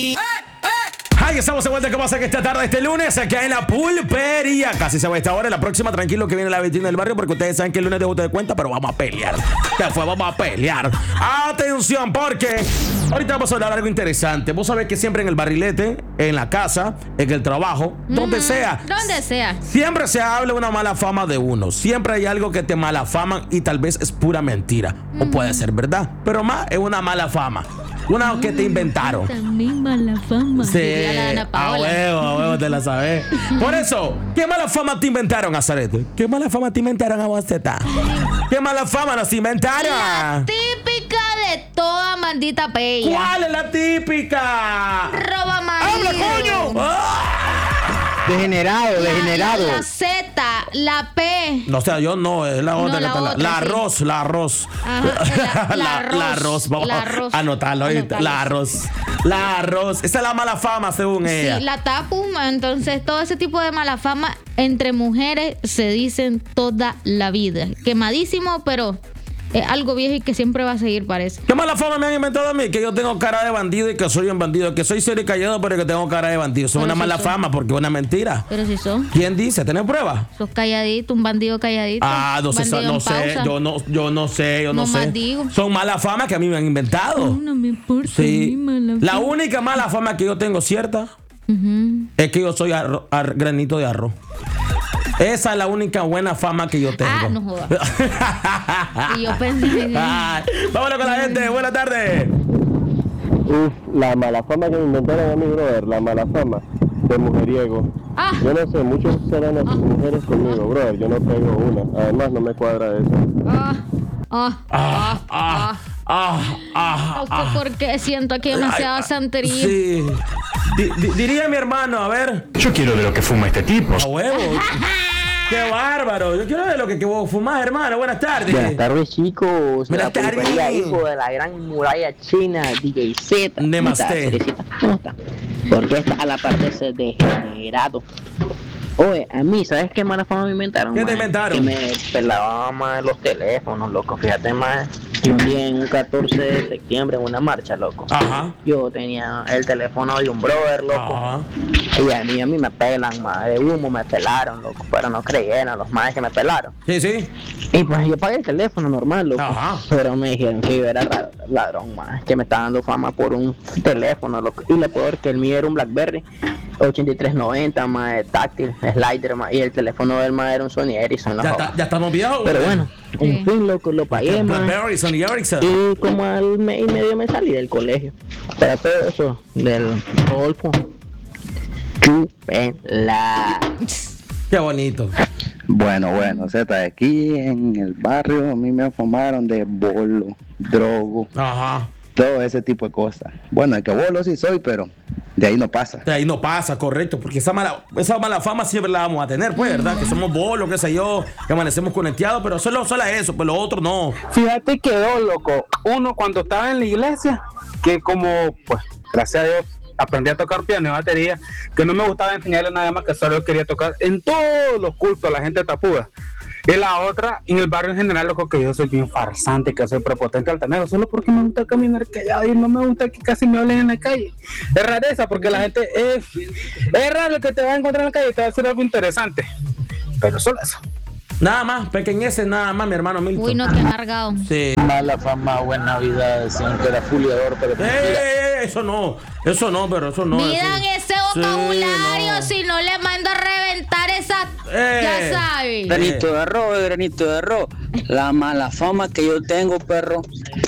Ay, estamos de vuelta. ¿Cómo pasa que esta tarde, este lunes, acá en la pulpería? Casi se va a esta hora. La próxima, tranquilo, que viene la vecina del barrio, porque ustedes saben que el lunes de ajuste de cuenta, pero vamos a pelear. ¿Qué fue? Vamos a pelear. Atención, porque ahorita vamos a hablar de algo interesante. Vos sabés que siempre en el barrilete, en la casa, en el trabajo, donde sea. Donde sea. Siempre se habla una mala fama de uno. Siempre hay algo que te malafaman y tal vez es pura mentira. O puede ser verdad, pero más es una mala fama. Una que te inventaron. También mala fama. Sí, Diría la Ana a Paola. huevo, te la sabes. Por eso, ¿qué mala fama te inventaron, Azarete? ¿Qué mala fama te inventaron a vos, Zeta? ¿Qué mala fama nos inventaron? La típica de toda maldita pella. ¿Cuál es la típica? Roba marido. ¡Habla, coño! Degenerado. La Z, la P. No, o sea, yo no, es la otra No, que la está. otra, La sí. arroz, la arroz. Ajá, la arroz. La arroz, vamos La arroz. a anotarlo ahorita. Anótalo. La arroz. La arroz. Esa es la mala fama, según ella. Sí, la tapuma. Entonces, todo ese tipo de mala fama entre mujeres se dicen toda la vida. Quemadísimo, pero es algo viejo y que siempre va a seguir, parece. ¿Qué mala fama me han inventado a mí? Que yo tengo cara de bandido y que soy un bandido. Que soy serio y callado, pero que tengo cara de bandido. Eso es Pero una sí mala son. fama porque es una mentira. Pero si son, ¿Quién dice? ¿Tenés pruebas? sos calladito, un bandido calladito. No sé, Bandido no en sé, pausa. yo no sé. No más digo. Son malas famas que a mí me han inventado. No me importa. Sí. mi mala La fama. única mala fama que yo tengo cierta es que yo soy granito de arroz. Esa es la única buena fama que yo tengo. No jodas. Y yo pensé. Ay, vámonos con la gente. Buenas tardes. La mala fama que me inventaron a mí, brother. La mala fama de mujeriego. Ah. Yo no sé, muchos serán las mujeres conmigo, brother. Yo no pego una. Además, no me cuadra eso. Porque siento aquí demasiada santería. Sí. Diría mi hermano, a ver. Yo quiero de lo que fuma este tipo. A huevo. ¡Qué bárbaro! Yo quiero ver lo que vos fumás, hermano. Buenas tardes. Buenas tardes, chicos. Buenas La pulpería, tardes. hijo de la gran muralla china, DJ Z. Namaste. ¿Cómo está? Porque está a la parte de ese degenerado. Oye, a mí, ¿sabes qué mala fama me inventaron? ¿Qué te mae? inventaron? Que me pelaba más los teléfonos, loco. Fíjate más. Un día en un 14 de septiembre en una marcha, loco. Ajá. Yo tenía el teléfono de un brother, loco. Ajá. Y a mí me pelan, más de humo me pelaron, loco. Pero no creyeron los más que me pelaron. Sí. Y pues yo pagué el teléfono normal, loco. Ajá. Pero me dijeron que yo era ladrón, más. Que me estaba dando fama por un teléfono, loco. Y lo peor que el mío era un BlackBerry 8390, más táctil, slider, más. Y el teléfono del más era un Sony Ericsson, no jodas. Ya estamos viejos. Pero bueno, en fin, loco, lo pagué, más. BlackBerry, Sony Ericsson. Y como al mes y medio me salí del colegio. Pero todo eso del golfo. Chúpenla. Qué bonito. Bueno, Z, aquí en el barrio a mí me fumaron de bolo, drogo, Ajá. todo ese tipo de cosas. Bueno, el que bolo sí soy, pero de ahí no pasa. De ahí no pasa, correcto, porque esa mala fama siempre la vamos a tener, pues, ¿verdad? Que somos bolos, qué sé yo, que amanecemos conectados, pero solo eso, pero lo otro no. Fíjate que dos, loco. Uno cuando estaba en la iglesia, que como, pues, gracias a Dios, aprendí a tocar piano y batería, que no me gustaba enseñarle nada más, que solo quería tocar en todos los cultos a la gente tapuda. Y la otra, en el barrio en general, loco, que yo soy bien farsante, que soy prepotente altanero, solo porque me gusta caminar callado y no me gusta que casi me hablen en la calle. Es rareza, porque la gente es raro que te va a encontrar en la calle y te va a decir algo interesante. Pero solo eso. Nada más, pequeñeces, nada más, mi hermano Milton. Uy, no, qué amargado. Sí. Mala fama, buena vida, decían que era fuliador, pero Eso no, pero eso no. Midan eso- ese vocabulario, no. si no le mando a reventar esa. Eh. Ya sabes. Granito de arroz. La mala fama que yo tengo, perro,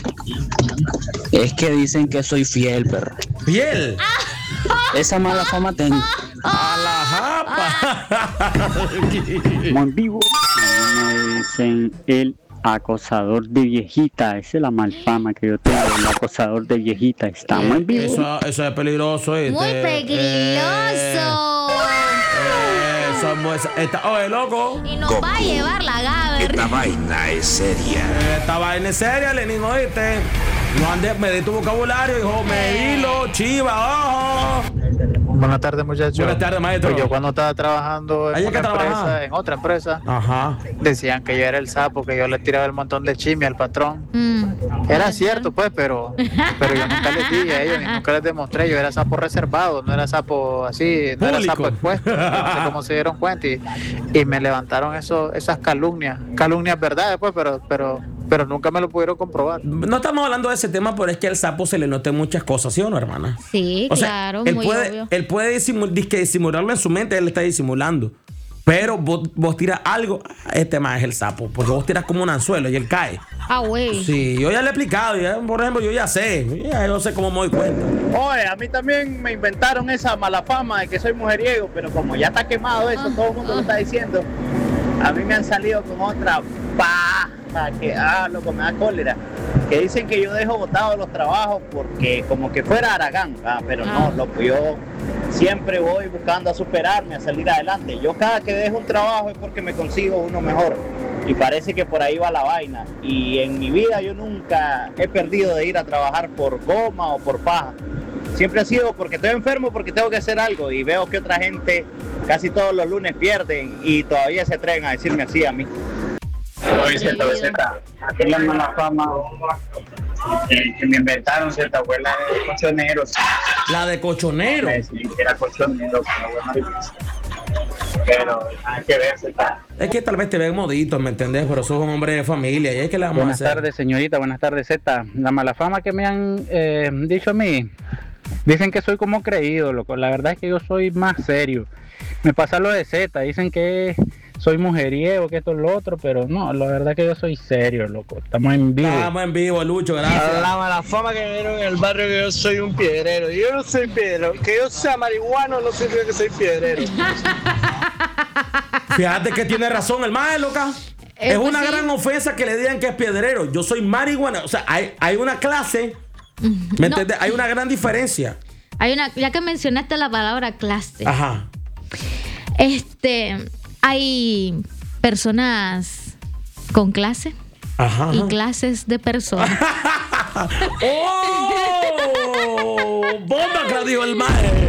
es que dicen que soy fiel, perro. Piel. Esa mala fama tengo. A la japa. Muy vivo. Me dicen el acosador de viejita. Esa es la malfama que yo tengo. El acosador de viejita. Está muy vivo. Eso es peligroso. ¿Oíste? Muy peligroso. Oye, loco. Y nos va a llevar la Gaber. Esta vaina es seria. Esta vaina es seria, Lenin, ¿oíste? No andes, medí tu vocabulario, hijo. Medilo, chiva, ojo. Buenas tardes, muchachos. Buenas tardes, maestro. Pues yo cuando estaba trabajando ¿Ahí es que trabajaba? en otra empresa, Ajá. decían que yo era el sapo, que yo le tiraba el montón de chisme al patrón. Era cierto, pues, pero yo nunca les dije a ellos, ni nunca les demostré. Yo era sapo reservado, no era sapo así, no era sapo expuesto. No sé cómo se dieron cuenta y me levantaron esas calumnias verdades, pues, pero nunca me lo pudieron comprobar. No estamos hablando de ese tema, pero es que al sapo se le notan muchas cosas, ¿sí o no, hermana? Sí, O sea, claro, él muy puede, obvio. él puede disimularlo en su mente, él está disimulando. Pero vos tiras algo, este más es el sapo, porque vos tiras como un anzuelo y él cae. Ah, güey. Sí, yo ya le he explicado, por ejemplo, yo sé cómo me doy cuenta. Oye, a mí también me inventaron esa mala fama de que soy mujeriego, pero como ya está quemado eso, todo el mundo lo está diciendo. A mí me han salido con otra paja que, loco, me da cólera. Que dicen que yo dejo botados los trabajos porque como que fuera Aragán, pero no, loco, yo siempre voy buscando a superarme, a salir adelante. Yo cada que dejo un trabajo es porque me consigo uno mejor. Y parece que por ahí va la vaina. Y en mi vida yo nunca he perdido de ir a trabajar por goma o por paja. Siempre ha sido porque estoy enfermo, porque tengo que hacer algo. Y veo que otra gente casi todos los lunes pierden y todavía se atreven a decirme así a mí. Oye, cierta receta, aquí la mala fama que me inventaron, cierta abuela de cochoneros. La de cochonero. Me decían que era cochonero, pero hay que ver, cierta. Es que tal vez te ven modito, ¿me entendés? Pero sos un hombre de familia y es que le vamos Buenas a hacer. tardes, señorita. Buenas tardes, Zeta. La mala fama que me han dicho a mí, dicen que soy como creído, loco. La verdad es que yo soy más serio. Me pasa lo de Zeta, dicen que soy mujeriego, que esto es lo otro, pero no, la verdad es que yo soy serio, loco. Estamos en vivo. Estamos en vivo, Lucho, gracias. La mala fama que me dieron en el barrio que yo soy un piedrero. Y yo no soy piedrero. Que yo sea marihuano no significa que soy piedrero. Fíjate que tiene razón el mae, loca. Es pues una sí. gran ofensa que le digan que es piedrero. Yo soy marihuana. O sea, hay una clase. ¿Me entiendes? Hay una gran diferencia. Ya que mencionaste la palabra clase. Ajá. Hay personas con clase. Ajá. Y clases de personas. ¡Oh! ¡Bomba que la dijo el mae!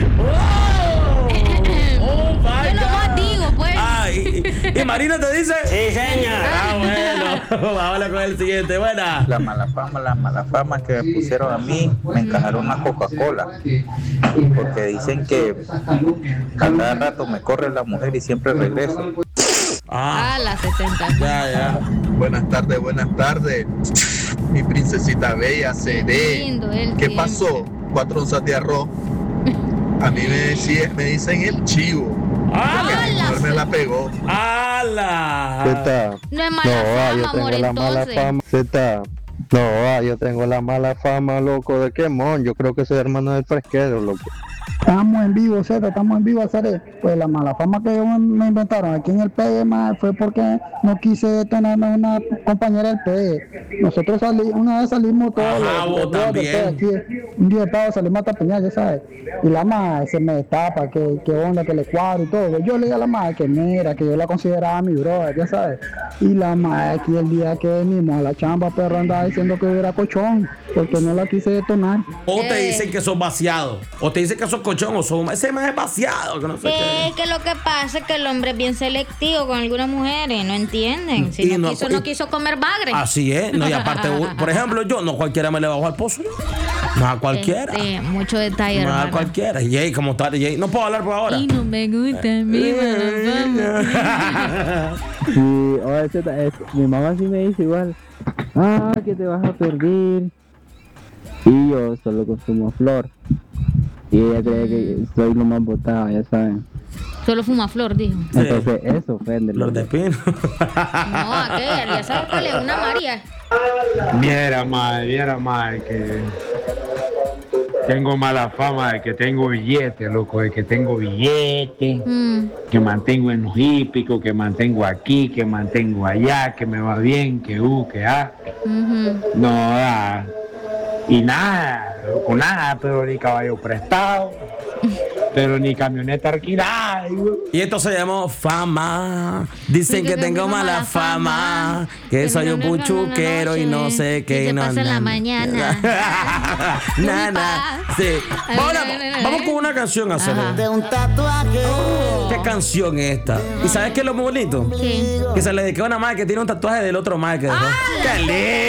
¡Oh! Yo nomás digo, pues. ¿Y Marina te dice? Sí, señor. Bueno. Vamos con el siguiente. Buena. La mala fama que me pusieron a mí, me encajaron una Coca-Cola. Porque dicen que a cada rato me corre la mujer y siempre regreso. La 70. Ya. Buenas tardes. Mi princesita bella, Cede. Lindo, él ¿Qué siempre. pasó? 4 onzas de arroz. A mí me dicen el chivo. Que mi mujer me la pegó. ¡Hala! No es mala fama, amor, entonces. Zeta. No, yo tengo la mala fama, loco, de quemón. Yo creo que soy hermano del fresquero, loco. Estamos en vivo, Zeta, estamos en vivo, Zare. Pues la mala fama que me inventaron aquí en el PE fue porque no quise detenerme a una compañera del PE. Nosotros una vez salimos todos los días del PE aquí, un día de sábado salimos a Tapeñar, ya sabes. Y la madre se me destapa, que onda, que le cuadro y todo. Yo le digo a la madre que mira, que yo la consideraba mi brother, ya sabes. Y la madre aquí el día que venimos a la chamba, perro, andaba diciendo que yo era cochón, porque no la quise detonar. O te dicen que sos vaciado, o te dicen que sos cochón, o sos ese más es vaciado, que no sé qué. Que lo que pasa es que el hombre es bien selectivo con algunas mujeres, no entienden. Si no quiso comer bagre. Así es, no, y aparte, por ejemplo, yo no cualquiera me le bajo al pozo. No a cualquiera. Mucho detalle, No a hermano. cualquiera. Y como está, no puedo hablar por ahora. Y no me gusta mi mamá. Sí, oye, Zeta, mi mamá sí me dice igual. Que te vas a perder. Y yo solo consumo flor. Y ella cree que soy lo más botado, ya saben. Solo fuma flor, dijo. Entonces eso ofende. Flor de pino. No, aquella, ya sabes cuál es, una María. Viera mal que tengo mala fama de que tengo billetes, loco, de que tengo billetes, que mantengo en los hípicos, que mantengo aquí, que mantengo allá, que me va bien, que no, y nada, con nada, pero el caballo prestado. pero ni camioneta alquilada. Y esto se llamó fama. Dicen que tengo mala fama, que soy un puchuquero y no sé qué. ¿Qué pasa en la mañana? Nana. Sí. Vamos con una canción a hacer. De un tatuaje. ¿Qué canción es esta? ¿Y sabes qué es lo muy bonito? ¿Qué? Que se le dedicó a una madre que tiene un tatuaje del otro madre que dejó. ¡Qué lindo!